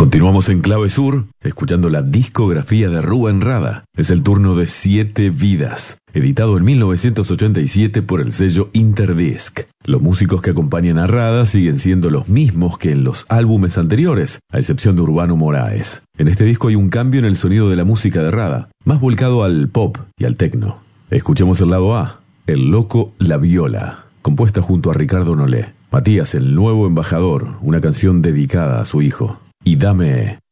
Continuamos en Clave Sur, escuchando la discografía de Rubén Rada. Es el turno de 7 Vidas, editado en 1987 por el sello Interdisc. Los músicos que acompañan a Rada siguen siendo los mismos que en los álbumes anteriores, a excepción de Urbano Moraes. En este disco hay un cambio en el sonido de la música de Rada, más volcado al pop y al techno. Escuchemos el lado A, El Loco La Viola, compuesta junto a Ricardo Nolé. Matías, el nuevo embajador, una canción dedicada a su hijo. Y dame